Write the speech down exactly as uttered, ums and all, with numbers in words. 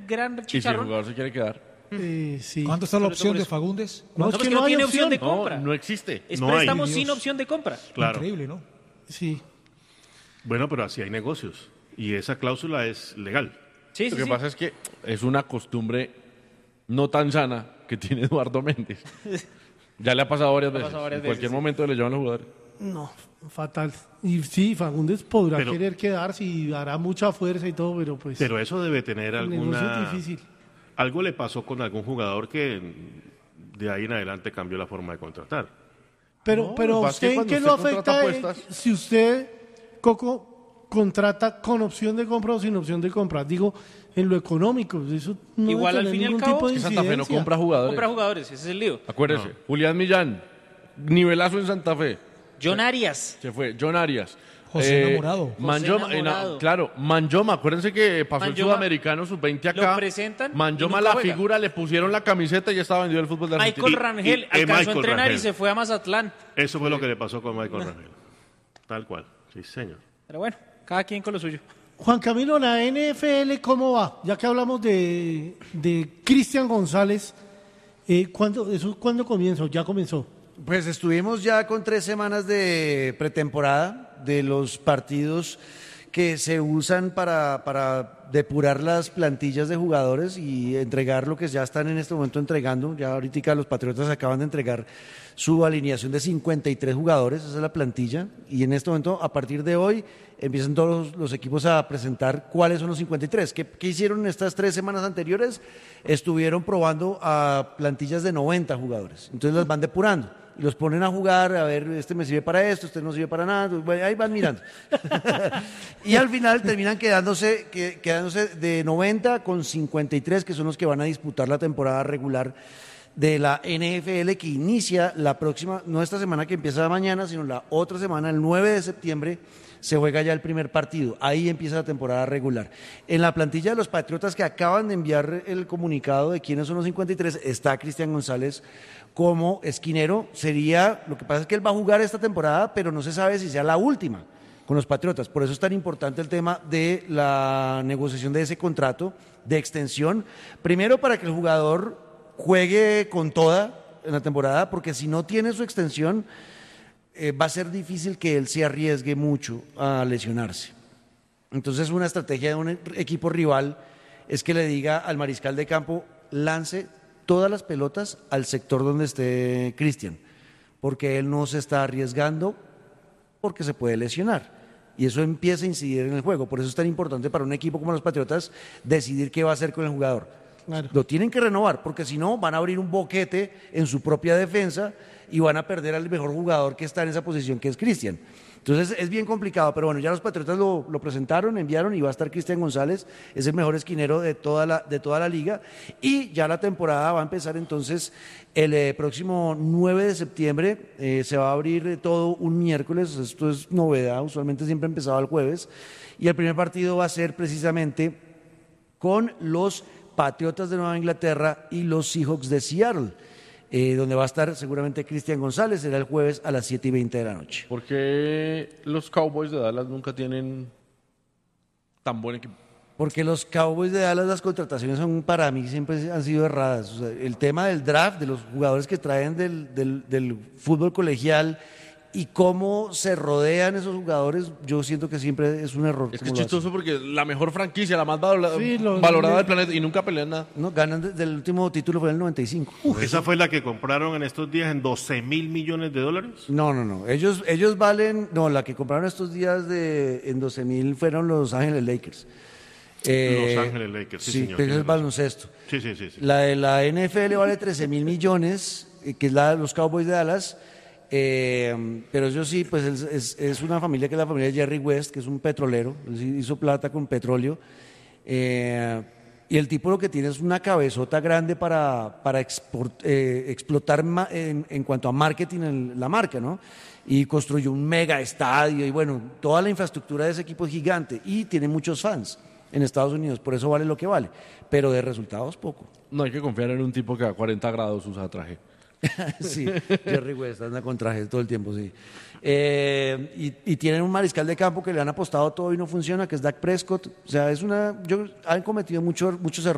gran Y si el chicharrón. jugador se quiere quedar. Eh, sí. ¿Cuánto está la Sobre todo opción por de eso. Fagundes? No, No, es es que que no no hay tiene opción de No, compra. no existe. Es No hay. préstamo Dios. sin opción de compra. Claro. Increíble, ¿no? Sí. Bueno, pero así hay negocios. Y esa cláusula es legal. Sí, Lo sí, que sí. pasa es que es una costumbre no tan sana que tiene Eduardo Méndez. Ya le ha pasado varias Le ha veces. pasado varias en cualquier veces, sí. momento le llevan los jugadores. No, fatal. Y sí, Fagundes podrá Pero- querer quedarse y hará mucha fuerza y todo, pero pues Pero eso debe tener el negocio alguna... es difícil. Algo le pasó con algún jugador que de ahí en adelante cambió la forma de contratar. Pero, No, pero lo que pasa ¿usted es que en qué cuando lo usted contrata afecta eh, apuestas- si usted, Coco, contrata con opción de compra o sin opción de compra? Digo, en lo económico, eso no Igual, debe al tener fin y al ningún cabo, tipo de Que Santa Fe no incidencia. compra jugadores. Compra jugadores, ese es el lío. Acuérdese, Julián Millán, nivelazo en Santa Fe. John Arias. Se fue. John Arias. José Enamorado. Manjoma, José Enamorado. eh, na- claro, Manjoma, acuérdense que pasó el Manjoma, sudamericano sub veinte lo acá. presentan y Manjoma nunca la juega. figura, le pusieron la camiseta y ya estaba vendido el fútbol de Argentina. Michael Y- Rangel y- y alcanzó a Michael entrenar y Rangel. se fue a Mazatlán. Eso fue lo que le pasó con Michael Rangel. Tal cual. Sí, señor. Pero bueno, cada quien con lo suyo. Juan Camilo, la N F L, ¿cómo va? Ya que hablamos de, de Cristian González, eh, ¿cuándo, eso, ¿cuándo comienza? ¿Ya comenzó? Pues estuvimos ya con tres semanas de pretemporada de los partidos que se usan para, para depurar las plantillas de jugadores y entregar lo que ya están en este momento entregando. Ya ahorita los Patriotas acaban de entregar su alineación de cincuenta y tres jugadores, esa es la plantilla, y en este momento, a partir de hoy, empiezan todos los, los equipos a presentar cuáles son los cincuenta y tres. ¿Qué, qué hicieron en estas tres semanas anteriores? Estuvieron probando a plantillas de noventa jugadores, entonces las van depurando. Y los ponen a jugar, a ver, este me sirve para esto, este no sirve para nada, bueno, ahí van mirando. Y al final terminan quedándose, que- quedándose de noventa con cincuenta y tres, que son los que van a disputar la temporada regular de la N F L, que inicia la próxima, no esta semana que empieza mañana, sino la otra semana, el nueve de septiembre, se juega ya el primer partido. Ahí empieza la temporada regular. En la plantilla de los Patriotas que acaban de enviar el comunicado de quiénes son los cincuenta y tres, está Cristian González como esquinero. Sería, lo que pasa es que él va a jugar esta temporada, pero no se sabe si sea la última con los Patriotas. Por eso es tan importante el tema de la negociación de ese contrato de extensión. Primero, para que el jugador juegue con toda en la temporada, porque si no tiene su extensión, eh, va a ser difícil que él se arriesgue mucho a lesionarse. Entonces, una estrategia de un equipo rival es que le diga al mariscal de campo, lance todas las pelotas al sector donde esté Cristian, porque él no se está arriesgando porque se puede lesionar. Y eso empieza a incidir en el juego. Por eso es tan importante para un equipo como los Patriotas decidir qué va a hacer con el jugador. Claro. Lo tienen que renovar, porque si no van a abrir un boquete en su propia defensa y van a perder al mejor jugador que está en esa posición, que es Cristian. Entonces es bien complicado, pero bueno, ya los Patriotas lo, lo presentaron, enviaron y va a estar Cristian González, es el mejor esquinero de toda la, de toda la liga, y ya la temporada va a empezar entonces el eh, próximo nueve de septiembre, eh, se va a abrir eh, todo un miércoles, esto es novedad, usualmente siempre empezaba el jueves, y el primer partido va a ser precisamente con los Patriotas de Nueva Inglaterra y los Seahawks de Seattle, eh, donde va a estar seguramente Cristian González, será el jueves a las siete y veinte de la noche. ¿Por qué los Cowboys de Dallas nunca tienen tan buen equipo? Porque los Cowboys de Dallas, las contrataciones son para mí siempre han sido erradas. O sea, el tema del draft, de los jugadores que traen del, del, del fútbol colegial y cómo se rodean esos jugadores, yo siento que siempre es un error. Es que como es lo chistoso porque la mejor franquicia, la más valora- Sí, los- valorada le- del planeta y nunca pelean nada. hacen. No, ganan desde el último título fue en el noventa y cinco. Esa fue la que compraron en estos días en doce mil millones de dólares. No, no, no. Ellos, ellos valen. No, la que compraron estos días de en doce mil fueron los Ángeles Lakers. Eh, Los Ángeles Lakers, sí, sí, señor, pero tiene es razón. baloncesto. Sí, sí, sí. sí. La de la N F L vale trece mil millones, eh, que es la de los Cowboys de Dallas. Eh, pero eso sí, pues es, es- es una familia que es la familia de Jerry West, que es un petrolero, él sí hizo plata con petróleo. Eh, y el tipo lo que tiene es una cabezota grande para, para export- eh, explotar ma- en, en cuanto a marketing en la marca, ¿no? Y construyó un mega estadio y bueno, toda la infraestructura de ese equipo es gigante y tiene muchos fans en Estados Unidos, por eso vale lo que vale, pero de resultados poco. No hay que confiar en un tipo que a cuarenta grados usa traje. Sí, Jerry West anda con trajes todo el tiempo, sí. Eh, y, y tienen un mariscal de campo que le han apostado todo y no funciona, que es Dak Prescott. O sea, es una, yo, han cometido muchos muchos errores.